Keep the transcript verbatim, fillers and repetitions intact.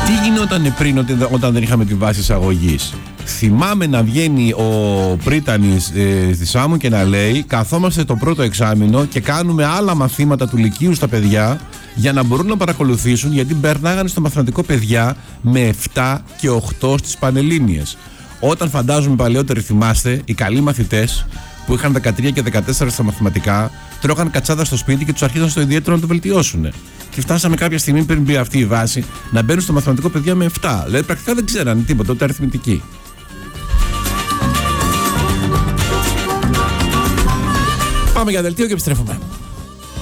Τι γινόταν πριν όταν δεν είχαμε τη βάση εισαγωγής? Θυμάμαι να βγαίνει ο πρίτανης ε, στη Σάμου και να λέει: καθόμαστε το πρώτο εξάμηνο και κάνουμε άλλα μαθήματα του λυκείου στα παιδιά για να μπορούν να παρακολουθήσουν, γιατί περνάγανε στο μαθηματικό παιδιά με επτά και οκτώ στις Πανελλήνιες. Όταν, φαντάζομαι παλαιότεροι θυμάστε, οι καλοί μαθητές που είχαν δεκατρία και δεκατέσσερα στα μαθηματικά τρώγαν κατσάδα στο σπίτι και τους αρχίζαν στο ιδιαίτερο να το βελτιώσουν. Και φτάσαμε κάποια στιγμή, πριν μπει αυτή η βάση, να μπαίνουν στο μαθηματικό παιδιά με επτά. Δηλαδή πρακτικά δεν ξέραν τίποτα, ούτε αριθμητική. Πάμε για δελτίο και επιστρέφουμε.